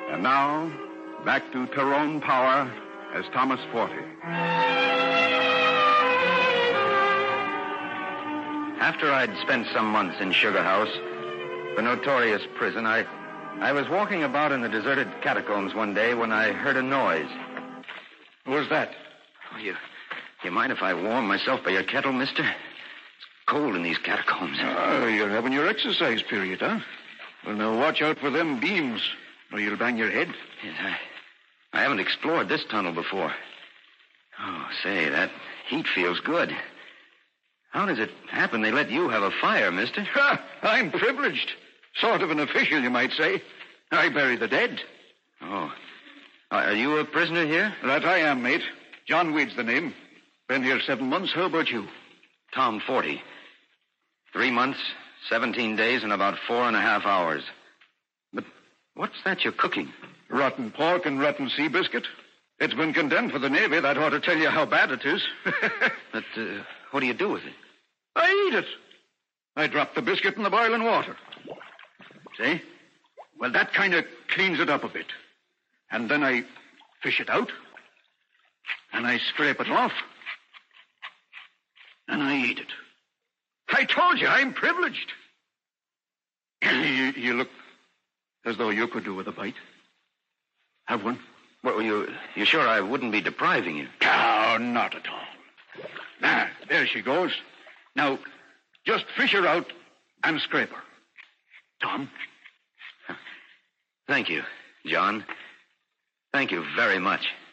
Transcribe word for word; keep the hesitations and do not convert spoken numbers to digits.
And now, back to Tyrone Power as Thomas Forty. After I'd spent some months in Sugar House, the notorious prison, I, I was walking about in the deserted catacombs one day when I heard a noise. What was that? Oh, you, you mind if I warm myself by your kettle, mister? It's cold in these catacombs. Oh, you're having your exercise period, huh? Well, now watch out for them beams, or you'll bang your head. Yes, I, I haven't explored this tunnel before. Oh, say, that heat feels good. How does it happen they let you have a fire, mister? Ha! I'm privileged. Sort of an official, you might say. I bury the dead. Oh. Are you a prisoner here? That I am, mate. John Weed's the name. Been here seven months. How about you? Tom Forty. Three months, seventeen days, and about four and a half hours. But what's that you're cooking? Rotten pork and rotten sea biscuit. It's been condemned for the Navy. That ought to tell you how bad it is. But uh, what do you do with it? I eat it. I drop the biscuit in the boiling water. See? Well, that kind of cleans it up a bit. And then I fish it out. And I scrape it off. And I eat it. I told you, I'm privileged. you, you look as though you could do with a bite. Have one? Well, you, you sure I wouldn't be depriving you? Oh, not at all. Ah, there she goes. Now, just fish her out and scrape her. Tom? Thank you, John. Thank you very much.